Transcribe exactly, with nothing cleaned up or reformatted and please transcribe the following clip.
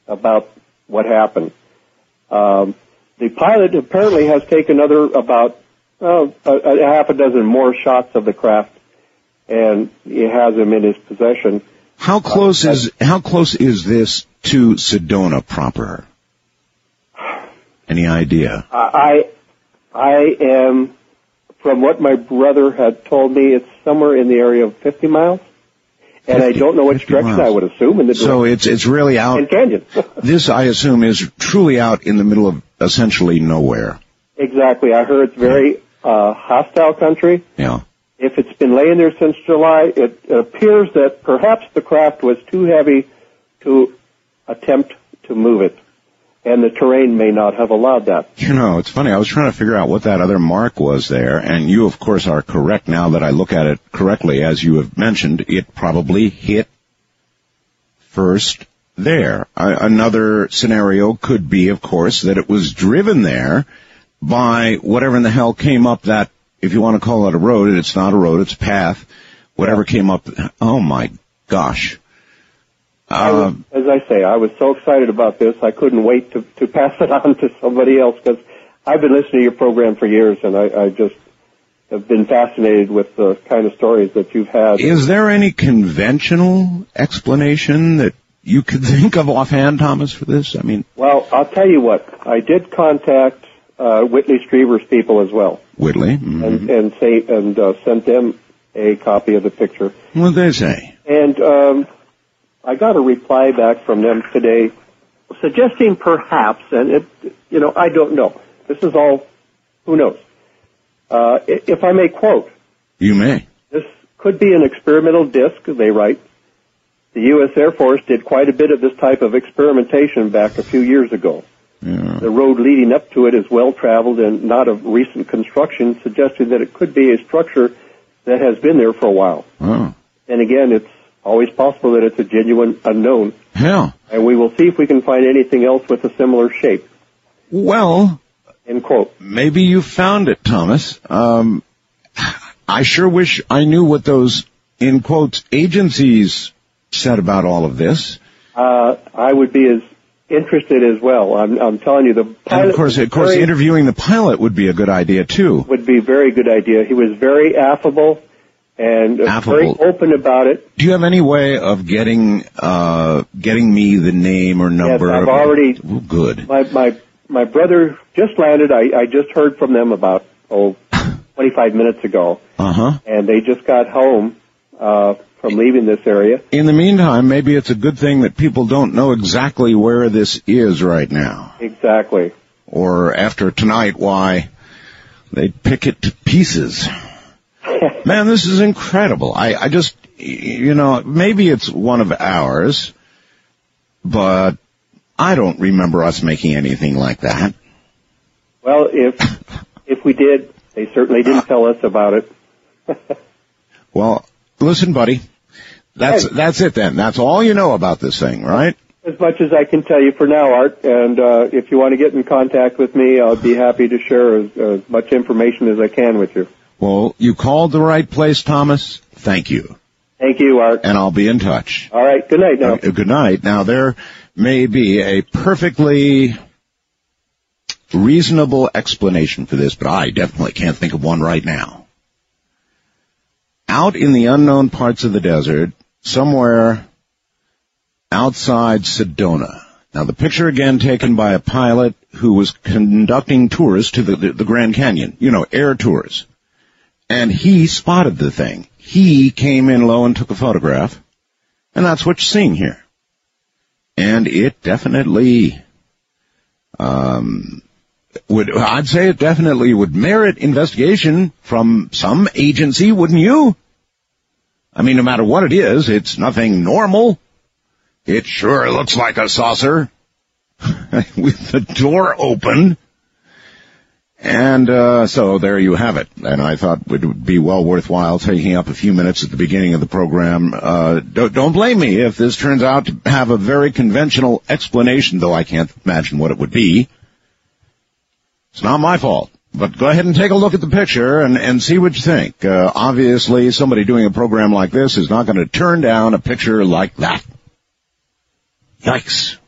about what happened. Um, the pilot apparently has taken other about uh, a, a half a dozen more shots of the craft, and he has them in his possession. How close uh, is how close is this to Sedona proper? Any idea? I I am, from what my brother had told me, it's somewhere in the area of fifty miles. And fifty, I don't know which direction, miles. I would assume. In the so it's it's really out. In Canyon. This, I assume, is truly out in the middle of essentially nowhere. Exactly. I heard it's very uh, hostile country. Yeah. If it's been laying there since July, it appears that perhaps the craft was too heavy to attempt to move it, and the terrain may not have allowed that. You know, it's funny. I was trying to figure out what that other mark was there, and you, of course, are correct now that I look at it correctly. As you have mentioned, it probably hit first there. Uh, another scenario could be, of course, that it was driven there by whatever in the hell came up that, if you want to call it a road, it's not a road, it's a path, whatever came up. Oh, my gosh. I was, Um, as I say, I was so excited about this, I couldn't wait to, to pass it on to somebody else, because I've been listening to your program for years, and I, I just have been fascinated with the kind of stories that you've had. Is there any conventional explanation that you could think of offhand, Thomas, for this? I mean, well, I'll tell you what. I did contact uh, Whitley Strieber's people as well. Whitley? Mm-hmm. And, and, say, and uh, sent them a copy of the picture. What did they say? And um, I got a reply back from them today suggesting perhaps, and it, you know, I don't know. This is all, who knows? Uh, if I may quote. You may. This could be an experimental disc, they write. The U S Air Force did quite a bit of this type of experimentation back a few years ago. Yeah. The road leading up to it is well-traveled and not of recent construction, suggesting that it could be a structure that has been there for a while. Oh. And again, it's always possible that it's a genuine unknown. Yeah. And we will see if we can find anything else with a similar shape. Well, end quote. Maybe you found it, Thomas. Um, I sure wish I knew what those, in quotes, agencies said about all of this. Uh, I would be as interested as well. I'm, I'm telling you, the pilot. And of course, of course, very, interviewing the pilot would be a good idea too. Would be a very good idea. He was very affable and affable. very open about it. Do you have any way of getting uh getting me the name or number? Yes, I've of already. Oh, good. My my my brother just landed. I, I just heard from them about oh twenty-five minutes ago. Uh huh. And they just got home uh from leaving this area. In the meantime, maybe it's a good thing that people don't know exactly where this is right now. Exactly. Or after tonight, why they'd pick it to pieces. Man, this is incredible. I, I just, you know, maybe it's one of ours, but I don't remember us making anything like that. Well, if if we did, they certainly didn't tell us about it. Well, listen, buddy. That's that's it then. That's all you know about this thing, right? As much as I can tell you for now, Art. And uh, if you want to get in contact with me, I'll be happy to share as, as much information as I can with you. Well, you called the right place, Thomas. Thank you. Thank you, Art. And I'll be in touch. All right. Good night now. Uh, good night. Now, there may be a perfectly reasonable explanation for this, but I definitely can't think of one right now. Out in the unknown parts of the desert, somewhere outside Sedona. Now, the picture again taken by a pilot who was conducting tours to the, the, the Grand Canyon, you know, air tours. And he spotted the thing. He came in low and took a photograph, and that's what you're seeing here. And it definitely, um, would, I'd say it definitely would merit investigation from some agency, wouldn't you? I mean, no matter what it is, it's nothing normal. It sure looks like a saucer with the door open. And uh so there you have it. And I thought it would be well worthwhile taking up a few minutes at the beginning of the program. Uh don't, don't blame me if this turns out to have a very conventional explanation, though I can't imagine what it would be. It's not my fault. But go ahead and take a look at the picture and, and see what you think. Uh, obviously, somebody doing a program like this is not going to turn down a picture like that. Yikes.